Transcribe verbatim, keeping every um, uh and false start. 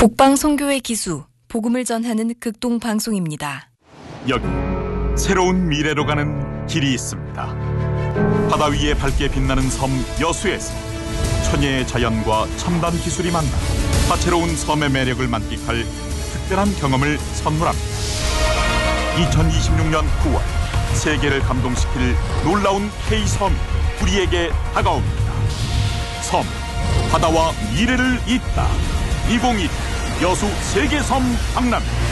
복방송교회 기수, 복음을 전하는 극동 방송입니다. 여기 새로운 미래로 가는 길이 있습니다. 바다 위에 밝게 빛나는 섬 여수에서 천혜의 자연과 첨단 기술이 만나 다채로운 섬의 매력을 만끽할 특별한 경험을 선물합니다. 이천이십육 년 구월 세계를 감동시킬 놀라운 K섬이 우리에게 다가옵니다. 섬, 바다와 미래를 잇다. 이천이십 여수 세계섬 박람회.